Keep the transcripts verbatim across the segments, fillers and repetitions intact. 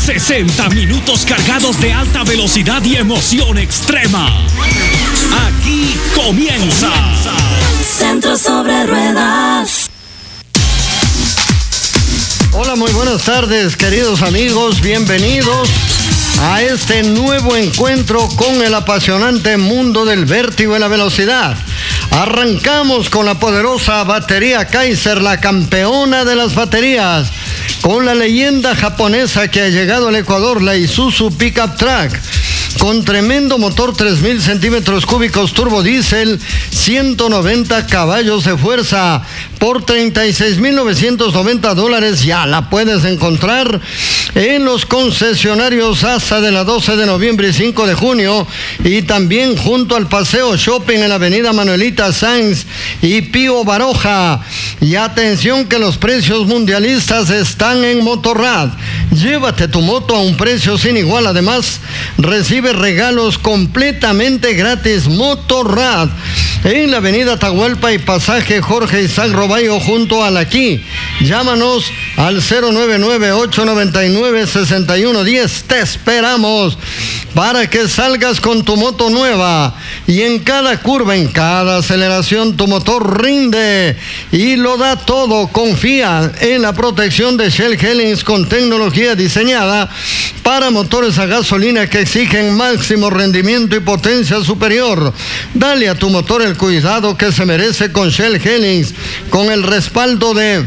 sesenta minutos cargados de alta velocidad y emoción extrema. Aquí comienza Centro Sobre Ruedas. Hola, muy buenas tardes, queridos amigos, bienvenidos a este nuevo encuentro con el apasionante mundo del vértigo y la velocidad. Arrancamos con la poderosa batería Kaiser, la campeona de las baterías, con la leyenda japonesa que ha llegado al Ecuador, la Isuzu Pickup Truck, con tremendo motor tres mil centímetros cúbicos turbo diésel, ciento noventa caballos de fuerza, por treinta y seis mil novecientos noventa dólares. Ya la puedes encontrar en los concesionarios hasta de la doce de noviembre y cinco de junio, y también junto al Paseo Shopping en la avenida Manuelita Sáenz y Pío Baroja. Y atención que los precios mundialistas están en Motorrad. Llévate tu moto a un precio sin igual. Además, recibe regalos completamente gratis. Motorrad en la avenida Atahualpa y pasaje Jorge Isaac Roballo junto a la Aquí. Llámanos al cero nueve nueve, ocho nueve nueve, seis uno uno cero. Te esperamos para que salgas con tu moto nueva, y en cada curva, en cada aceleración, tu motor rinde y lo da todo. Confía en la protección de Shell Helix, con tecnología diseñada para motores a gasolina que exigen máximo rendimiento y potencia superior. Dale a tu motor el cuidado que se merece con Shell Helix, con el respaldo de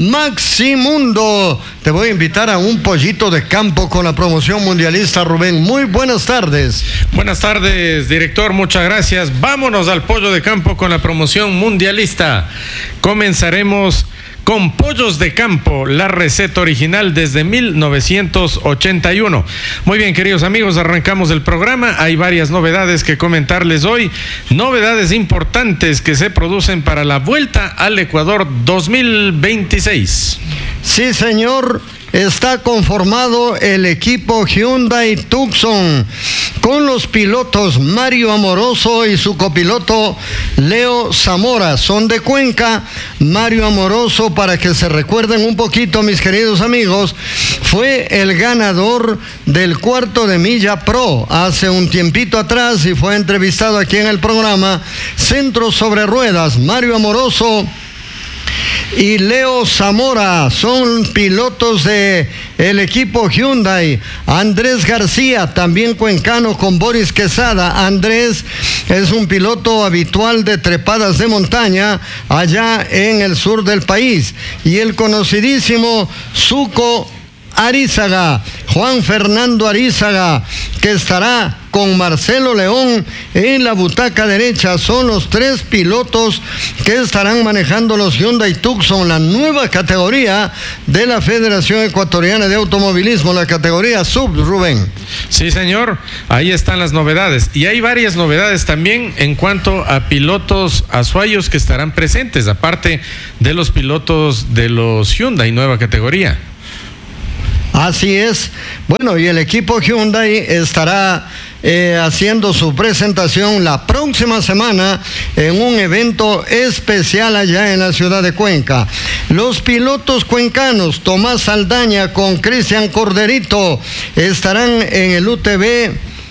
Maximundo. Te voy a invitar a un pollito de campo con la promoción mundialista, Rubén. Muy buenas tardes. Buenas tardes, director, muchas gracias. Vámonos al pollo de campo con la promoción mundialista. Comenzaremos con pollos de campo, la receta original desde mil novecientos ochenta y uno. Muy bien, queridos amigos, arrancamos el programa. Hay varias novedades que comentarles hoy, novedades importantes que se producen para la Vuelta al Ecuador dos mil veintiséis. Sí, señor. Está conformado el equipo Hyundai Tucson con los pilotos Mario Amoroso y su copiloto Leo Zamora. Son de Cuenca. Mario Amoroso, para que se recuerden un poquito, mis queridos amigos, fue el ganador del cuarto de milla pro hace un tiempito atrás y fue entrevistado aquí en el programa Centro Sobre Ruedas. Mario Amoroso y Leo Zamora son pilotos de el equipo Hyundai. Andrés García, también cuencano, con Boris Quesada. Andrés es un piloto habitual de trepadas de montaña allá en el sur del país. Y el conocidísimo Zuco Arizaga, Juan Fernando Arizaga, que estará con Marcelo León en la butaca derecha. Son los tres pilotos que estarán manejando los Hyundai Tucson, la nueva categoría de la Federación Ecuatoriana de Automovilismo, la categoría sub, Rubén. Sí, señor, ahí están las novedades. Y hay varias novedades también en cuanto a pilotos azuayos que estarán presentes, aparte de los pilotos de los Hyundai, nueva categoría. Así es. Bueno, y el equipo Hyundai estará eh, haciendo su presentación la próxima semana en un evento especial allá en la ciudad de Cuenca. Los pilotos cuencanos Tomás Saldaña con Cristian Corderito estarán en el U T V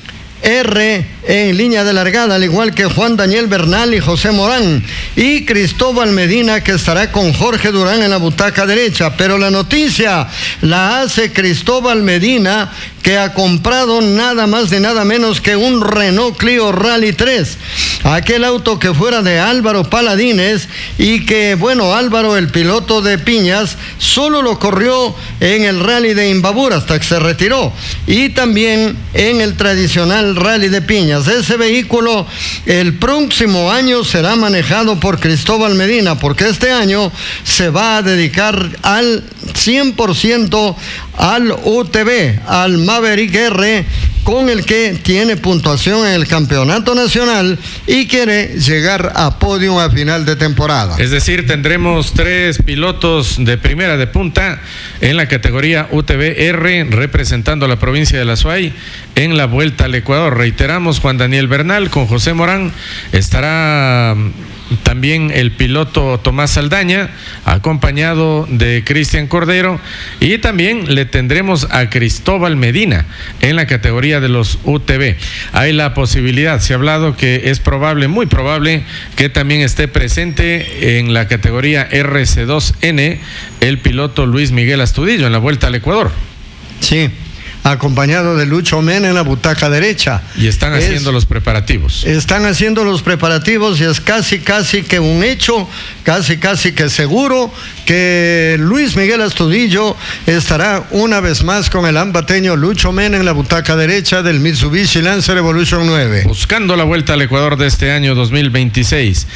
R en línea de largada, al igual que Juan Daniel Bernal y José Morán, y Cristóbal Medina, que estará con Jorge Durán en la butaca derecha. Pero la noticia la hace Cristóbal Medina, que ha comprado nada más de nada menos que un Renault Clio Rally tres, aquel auto que fuera de Álvaro Paladines, y que, bueno, Álvaro, el piloto de Piñas, solo lo corrió en el Rally de Imbabura hasta que se retiró, y también en el tradicional Rally de Piñas. Ese vehículo el próximo año será manejado por Cristóbal Medina, porque este año se va a dedicar al cien por ciento al U T V, al Maverick R, con el que tiene puntuación en el campeonato nacional y quiere llegar a podio a final de temporada. Es decir, tendremos tres pilotos de primera de punta en la categoría U T V R representando a la provincia de La Suay en la Vuelta al Ecuador. Reiteramos, Juan Daniel Bernal con José Morán estará también el piloto Tomás Saldaña, acompañado de Cristian Cordero, y también le tendremos a Cristóbal Medina en la categoría de los U T V. Hay la posibilidad, se ha hablado que es probable, muy probable, que también esté presente en la categoría R C dos N el piloto Luis Miguel Astudillo en la Vuelta al Ecuador. Sí, acompañado de Lucho Mena en la butaca derecha. Y están haciendo es, los preparativos. Están haciendo los preparativos y es casi, casi que un hecho, casi, casi que seguro que Luis Miguel Astudillo estará una vez más con el ambateño Lucho Mena en la butaca derecha del Mitsubishi Lancer Evolution nueve. Buscando la Vuelta al Ecuador de este año dos mil veintiséis.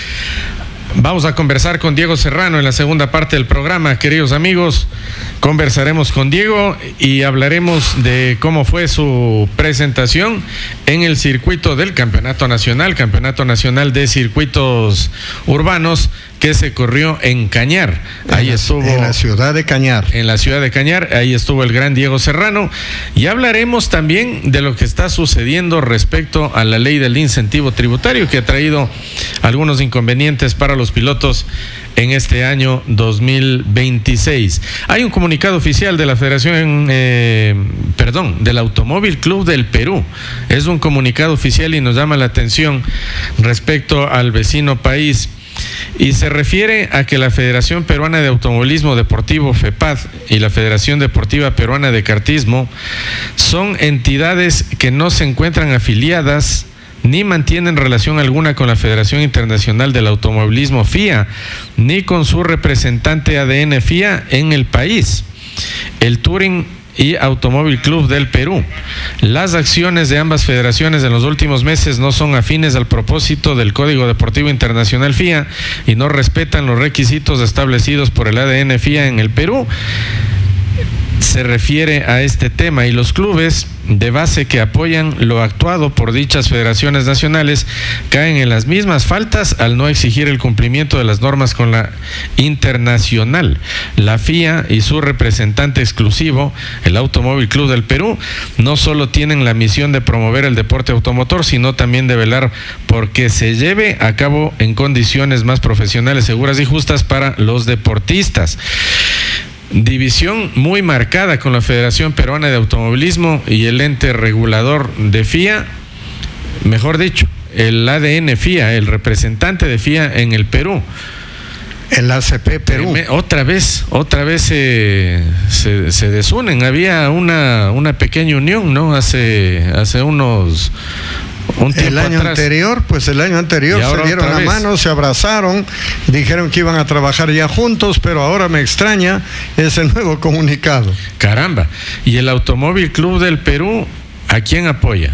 Vamos a conversar con Diego Serrano en la segunda parte del programa, queridos amigos. Conversaremos con Diego y hablaremos de cómo fue su presentación en el circuito del Campeonato Nacional, Campeonato Nacional de Circuitos Urbanos, que se corrió en Cañar. Ahí en estuvo. En la ciudad de Cañar. En la ciudad de Cañar, ahí estuvo el gran Diego Serrano. Y hablaremos también de lo que está sucediendo respecto a la ley del incentivo tributario, que ha traído algunos inconvenientes para los pilotos en este año dos mil veintiséis. Hay un comunicado oficial de la Federación, eh, perdón, del Automóvil Club del Perú. Es un comunicado oficial y nos llama la atención respecto al vecino país. Y se refiere a que la Federación Peruana de Automovilismo Deportivo, FEPAD, y la Federación Deportiva Peruana de Kartismo son entidades que no se encuentran afiliadas ni mantienen relación alguna con la Federación Internacional del Automovilismo, F I A, ni con su representante A D N F I A en el país, el Touring y Automóvil Club del Perú. Las acciones de ambas federaciones en los últimos meses no son afines al propósito del Código Deportivo Internacional F I A y no respetan los requisitos establecidos por el A D N F I A en el Perú. Se refiere a este tema, y los clubes de base que apoyan lo actuado por dichas federaciones nacionales caen en las mismas faltas al no exigir el cumplimiento de las normas con la internacional. La F I A y su representante exclusivo, el Automóvil Club del Perú, no solo tienen la misión de promover el deporte automotor, sino también de velar por que se lleve a cabo en condiciones más profesionales, seguras y justas para los deportistas. División muy marcada con la Federación Peruana de Automovilismo y el ente regulador de F I A, mejor dicho, el A D N F I A, el representante de F I A en el Perú. El A C P Perú. Otra vez, otra vez se, se, se desunen. Había una, una pequeña unión, ¿no? Hace, hace unos... Un el año atrás. anterior, pues el año anterior se dieron la mano, se abrazaron, dijeron que iban a trabajar ya juntos, pero ahora me extraña ese nuevo comunicado. Caramba. Y el Automóvil Club del Perú, ¿a quién apoya?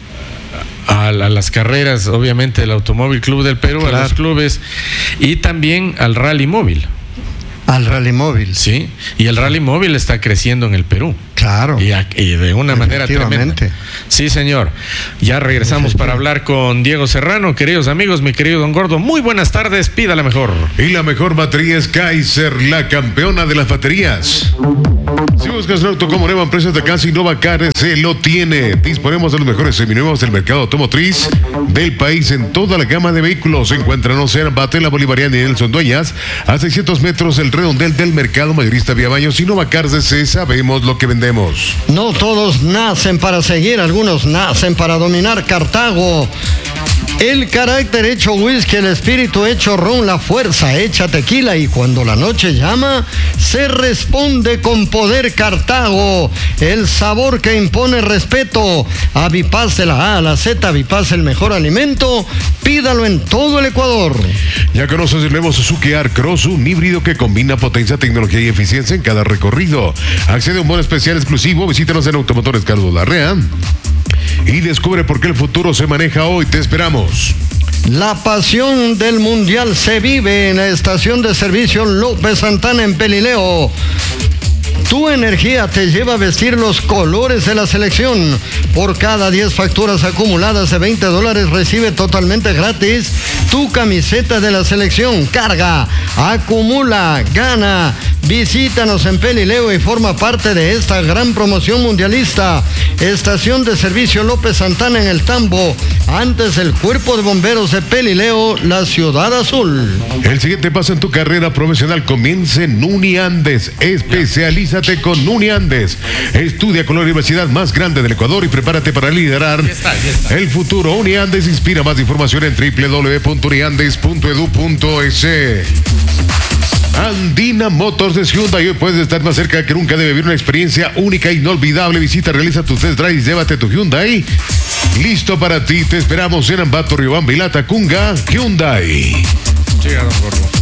A, a las carreras, obviamente, el Automóvil Club del Perú, claro, a los clubes, y también al Rally Móvil. Al Rally Móvil. Sí, y el Rally Móvil está creciendo en el Perú. Claro. Y, a, y de una manera tremenda. Sí, señor. Ya regresamos para hablar con Diego Serrano. Queridos amigos, mi querido Don Gordo, muy buenas tardes, pida la mejor. Y la mejor batería es Kaiser, la campeona de las baterías. Si buscas un auto como nueva, empresa de Casi Nova Car se lo tiene. Disponemos de los mejores seminuevos del mercado automotriz del país en toda la gama de vehículos. Encuéntranos en Batela Bolivariana y Nelson Dueñas, a seiscientos metros del redondel del mercado mayorista Vía Baños. Y Nova Car D C, sabemos lo que vendemos. No todos nacen para seguir, algunos nacen para dominar. Cartago. El carácter hecho whisky, el espíritu hecho ron, la fuerza hecha tequila, y cuando la noche llama, se responde con poder. Cartago, el sabor que impone respeto. Avipaz de la A a la Z, Avipaz el mejor alimento. Pídalo en todo el Ecuador. Ya conoces el nuevo Suzuki R-Cross, un híbrido que combina potencia, tecnología y eficiencia en cada recorrido. Accede a un bono especial exclusivo. Visítanos en Automotores Carlos Larrea y descubre por qué el futuro se maneja hoy. Te esperamos. La pasión del Mundial se vive en la estación de servicio López Santana en Pelileo. Tu energía te lleva a vestir los colores de la selección. Por cada diez facturas acumuladas de veinte dólares recibe totalmente gratis tu camiseta de la selección. Carga, acumula, gana. Visítanos en Pelileo y forma parte de esta gran promoción mundialista. Estación de Servicio López Santana en el Tambo, antes del Cuerpo de Bomberos de Pelileo, la Ciudad Azul. El siguiente paso en tu carrera profesional comienza en Uniandes. Especialízate con Uniandes. Estudia con la universidad más grande del Ecuador y prepárate para liderar Ya está, ya está. el futuro. Uniandes inspira. Más información en doble u doble u doble u punto uniandes punto edu punto es. Andina Motors de Hyundai. Hoy puedes estar más cerca que nunca de vivir una experiencia única e inolvidable. Visita, realiza tus test drives, llévate tu Hyundai listo para ti. Te esperamos en Ambato, Riobamba y Latacunga. Hyundai. Llega, don Gordo.